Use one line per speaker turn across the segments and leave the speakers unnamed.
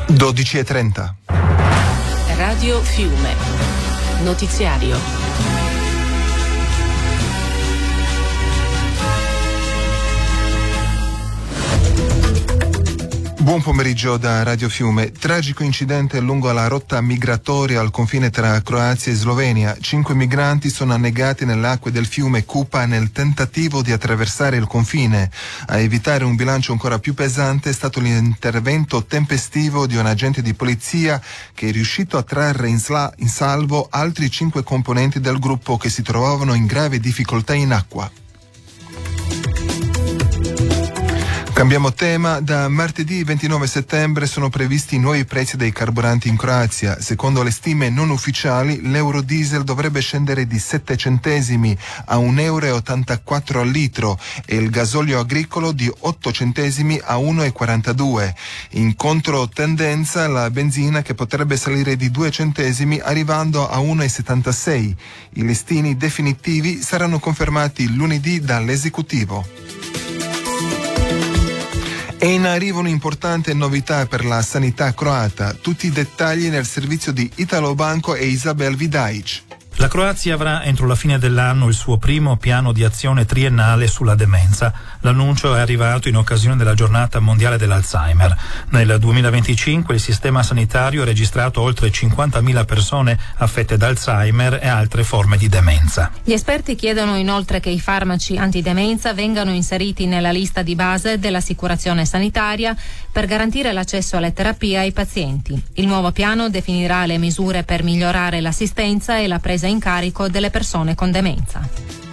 12:30.
Radio Fiume. Notiziario.
Buon pomeriggio da Radio Fiume. Tragico incidente lungo la rotta migratoria al confine tra Croazia e Slovenia. 5 migranti sono annegati nelle acque del fiume Kupa nel tentativo di attraversare il confine. A evitare un bilancio ancora più pesante è stato l'intervento tempestivo di un agente di polizia che è riuscito a trarre in salvo altri 5 componenti del gruppo che si trovavano in grave difficoltà in acqua. Cambiamo tema. Da martedì 29 settembre sono previsti nuovi prezzi dei carburanti in Croazia. Secondo le stime non ufficiali, l'eurodiesel dovrebbe scendere di 7 centesimi a €1,84 al litro e il gasolio agricolo di 8 centesimi a €1,42. In controtendenza la benzina che potrebbe salire di 2 centesimi arrivando a €1,76. I listini definitivi saranno confermati lunedì dall'esecutivo. È in arrivo un'importante novità per la sanità croata. Tutti i dettagli nel servizio di Italo Banco e Isabel Vidaic.
La Croazia avrà entro la fine dell'anno il suo primo piano di azione triennale sulla demenza. L'annuncio è arrivato in occasione della giornata mondiale dell'Alzheimer. Nel 2025 il sistema sanitario ha registrato oltre 50.000 persone affette da Alzheimer e altre forme di demenza.
Gli esperti chiedono inoltre che i farmaci antidemenza vengano inseriti nella lista di base dell'assicurazione sanitaria per garantire l'accesso alle terapie ai pazienti. Il nuovo piano definirà le misure per migliorare l'assistenza e la presa in carico delle persone con demenza.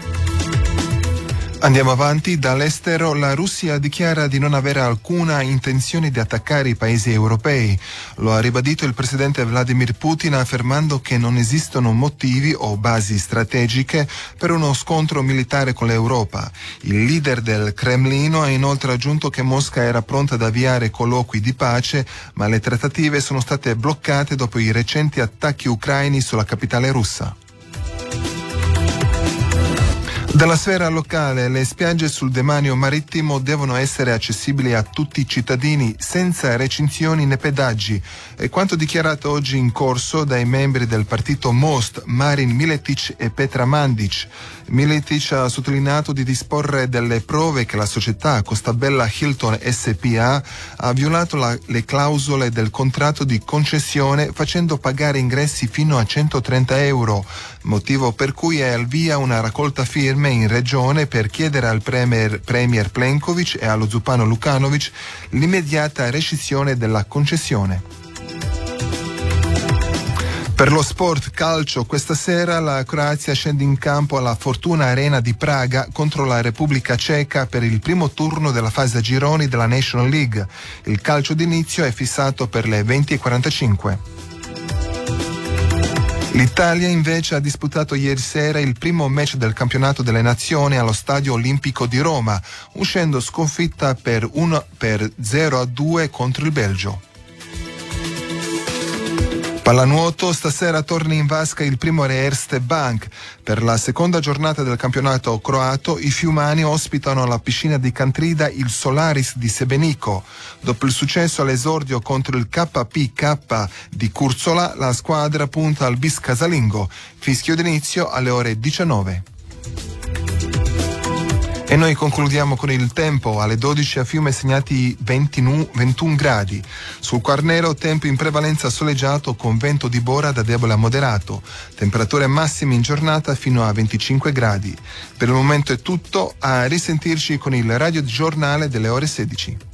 Andiamo avanti. Dall'estero la Russia dichiara di non avere alcuna intenzione di attaccare i paesi europei. Lo ha ribadito il presidente Vladimir Putin affermando che non esistono motivi o basi strategiche per uno scontro militare con l'Europa. Il leader del Cremlino ha inoltre aggiunto che Mosca era pronta ad avviare colloqui di pace, ma le trattative sono state bloccate dopo i recenti attacchi ucraini sulla capitale russa. Dalla sfera locale, le spiagge sul demanio marittimo devono essere accessibili a tutti i cittadini senza recinzioni né pedaggi. È quanto dichiarato oggi in corso dai membri del partito Most, Marin Miletic e Petra Mandic. Miletic ha sottolineato di disporre delle prove che la società Costabella Hilton SPA ha violato le clausole del contratto di concessione facendo pagare ingressi fino a €130, motivo per cui è al via una raccolta firme in regione per chiedere al premier Plenković e allo zupano Lukanović l'immediata rescissione della concessione. Per lo sport calcio, questa sera la Croazia scende in campo alla Fortuna Arena di Praga contro la Repubblica Ceca per il primo turno della fase a gironi della National League. Il calcio d'inizio è fissato per le 20:45. L'Italia invece ha disputato ieri sera il primo match del campionato delle nazioni allo Stadio Olimpico di Roma, uscendo sconfitta per 0-2 contro il Belgio. Pallanuoto, stasera torna in vasca il primo Erste Bank. Per la seconda giornata del campionato croato, i fiumani ospitano alla piscina di Cantrida il Solaris di Sebenico. Dopo il successo all'esordio contro il KPK di Curzola, la squadra punta al bis casalingo. Fischio d'inizio alle ore 19. E noi concludiamo con il tempo. Alle 12 a Fiume segnati 21 gradi. Sul Quarnero tempo in prevalenza soleggiato con vento di bora da debole a moderato. Temperature massime in giornata fino a 25 gradi. Per il momento è tutto, a risentirci con il radio giornale delle ore 16.